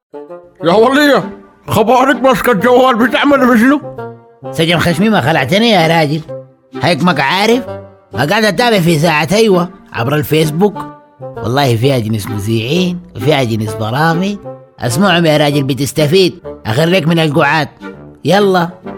يا ولية، خبرك ماسكة الجوال بتعمل بشنو؟ سجن خشمي ما خلعتني يا راجل. هيك ما عارف، ما قاعد اتابع في ساعة ايوه عبر الفيسبوك. والله فيها جنس مذيعين وفيها جنس برامج. اسمعهم يا راجل بتستفيد. اخرك من القعاد. يلا.